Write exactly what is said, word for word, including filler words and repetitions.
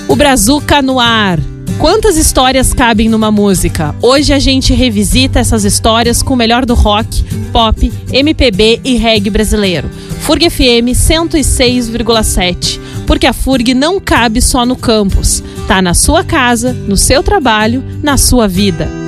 O Brazuca no ar. Quantas histórias cabem numa música? Hoje a gente revisita essas histórias com o melhor do rock, pop, M P B e reggae brasileiro. F U R G F M cento e seis vírgula sete. Porque a F U R G não cabe só no campus. Tá na sua casa, no seu trabalho, na sua vida.